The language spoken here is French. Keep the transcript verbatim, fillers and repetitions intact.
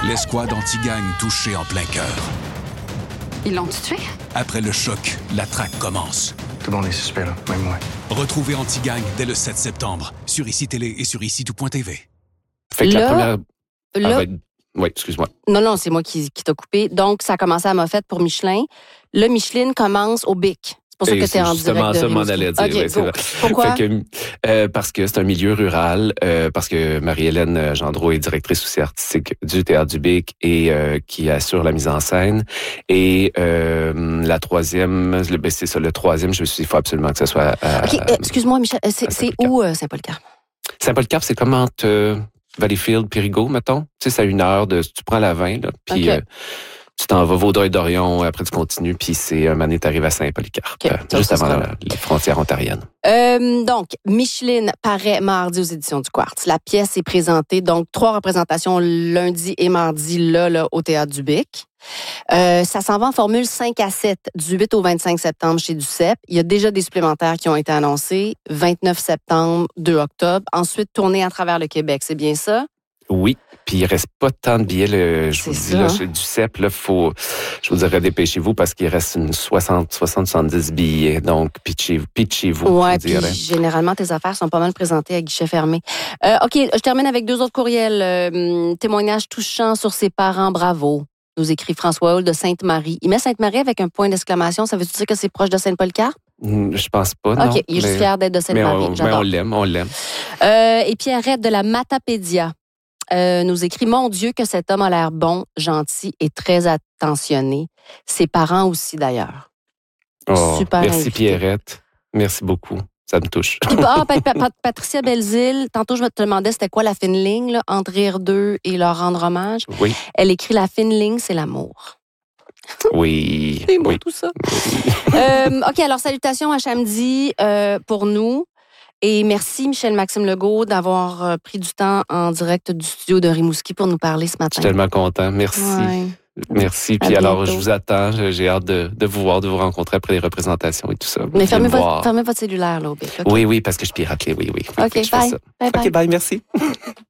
L'escouade anti-gang touchée en plein cœur. Ils l'ont tué? Après le choc, la traque commence. Tout le monde est suspect, là, même moi. Retrouvez Anti-Gang dès le sept septembre sur I C I Télé et sur ici tout point t v. Fait que là, la première... là... Ah, ben... Oui, excuse-moi. Non, non, c'est moi qui, qui t'a coupé. Donc, ça a commencé à Moffett pour Michelin. Là, Micheline commence au Bic. C'est pour ça que tu es en direct de Justement, ça m'en Rimouski. allait dire. Okay, ouais, c'est vrai. Pourquoi? Fait que, euh, parce que c'est un milieu rural, euh, parce que Marie-Hélène Gendreau est directrice aussi artistique du Théâtre du Bic et euh, qui assure la mise en scène. Et euh, la troisième, ben, c'est ça, le troisième, je me suis dit, il faut absolument que ce soit... À, OK, euh, excuse-moi, Michel, c'est, c'est où euh, Saint-Paul-Carpe? Saint-Paul-Carpe, c'est comme entre euh, Valleyfield, Périgot, mettons. Tu sais, c'est à une heure de... Tu prends la vingt, là, puis... Okay. Euh, tu t'en vas Vaudreuil-Dorion, après tu continues, puis c'est un moment donné, t'arrives à Saint-Polycarpe, okay. euh, juste avant la, les frontières ontariennes. Euh, donc, Micheline paraît mardi aux éditions du Quartz. La pièce est présentée, donc trois représentations lundi et mardi, là, là au Théâtre du Bic. Euh, ça s'en va en formule cinq à sept, du huit au vingt-cinq septembre chez Duceppe. Il y a déjà des supplémentaires qui ont été annoncés, vingt-neuf septembre, deux octobre. Ensuite, tournée à travers le Québec, c'est bien ça? Oui, puis il reste pas tant de billets. Là, je c'est vous dis, ça. là, chez Duceppe, là, faut, je vous dirais, dépêchez-vous parce qu'il reste une soixante, soixante, soixante-dix billets. Donc, pitchez-vous. pitchez-vous ouais, puis généralement, tes affaires sont pas mal présentées à guichet fermé. Euh, OK, je termine avec deux autres courriels. Euh, témoignage touchant sur ses parents, bravo. Nous écrit François Hull de Sainte-Marie. Il met Sainte-Marie avec un point d'exclamation. Ça veut-tu dire que c'est proche de Saint-Paul-Carpe? Je pense pas, non. OK, il est juste fier d'être de Sainte-Marie. Mais on, mais on l'aime, on l'aime. Euh, et Pierrette de la Matapédia. Euh, nous écrit « Mon Dieu, que cet homme a l'air bon, gentil et très attentionné. Ses parents aussi, d'ailleurs. » Oh, Super merci, invité. Pierrette. Merci beaucoup. Ça me touche. Puis, ah, Patricia Belzile, tantôt, je me te demandais c'était quoi la fine ligne là, entre rire d'eux et leur rendre hommage. Oui. Elle écrit « La fine ligne, c'est l'amour. » Oui. C'est beau, oui. tout ça. Oui. euh, OK, alors, salutations à samedi euh, pour nous. Et merci, Michel-Maxime Legault, d'avoir pris du temps en direct du studio de Rimouski pour nous parler ce matin. Je suis tellement content. Merci. Ouais. Merci. Puis alors, je vous attends. J'ai hâte de, de vous voir, de vous rencontrer après les représentations et tout ça. Mais fermez votre, fermez votre cellulaire, là, au Bic. Okay? Oui, oui, parce que je pirate les. Oui, oui. OK, bye. Bye, bye. OK, bye, merci.